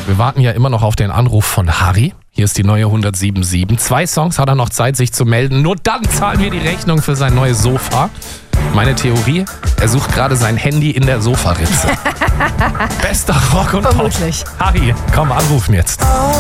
Wir warten ja immer noch auf den Anruf von Harry. Hier ist die neue 107.7. 2 Songs hat er noch Zeit, sich zu melden. Nur dann zahlen wir die Rechnung für sein neues Sofa. Meine Theorie, er sucht gerade sein Handy in der Sofaritze. Bester Rock und Pop. Vermutlich. Harry, komm, anrufen jetzt.